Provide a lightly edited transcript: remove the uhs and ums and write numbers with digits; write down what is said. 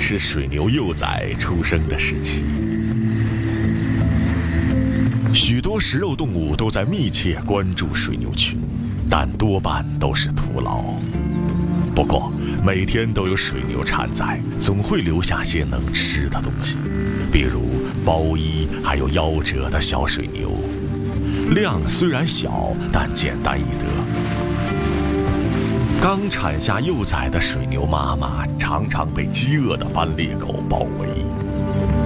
是水牛幼崽出生的时期。许多食肉动物都在密切关注水牛群，但多半都是徒劳。不过，每天都有水牛产崽，总会留下些能吃的东西，比如包衣，还有夭折的小水牛。量虽然小，但简单易得。刚产下幼崽的水牛妈妈常常被饥饿的斑鬣狗包围。